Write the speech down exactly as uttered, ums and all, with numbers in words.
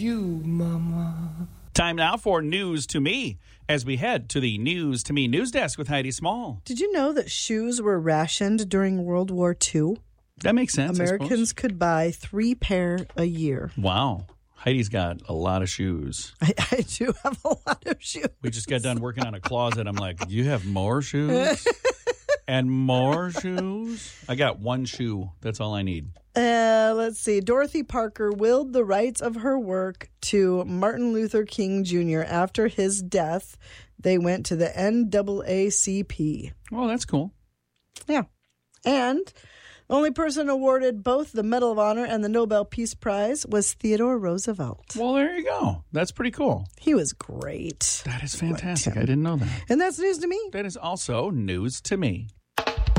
You, mama. Time now for News to Me as we head to the News to Me news desk with Heidi Small. Did you know that shoes were rationed during World War Two? That makes sense. Americans could buy three pair a year. Wow. Heidi's got a lot of shoes. I, I do have a lot of shoes. We just got done working on a closet. I'm like, you have more shoes? And more shoes? I got one shoe. That's all I need. Uh, let's see. Dorothy Parker willed the rights of her work to Martin Luther King Junior After his death. They went to the N double A C P. Oh, that's cool. Yeah. And the only person awarded both the Medal of Honor and the Nobel Peace Prize was Theodore Roosevelt. Well, there you go. That's pretty cool. He was great. That is fantastic. I didn't know that. And that's news to me. That is also news to me.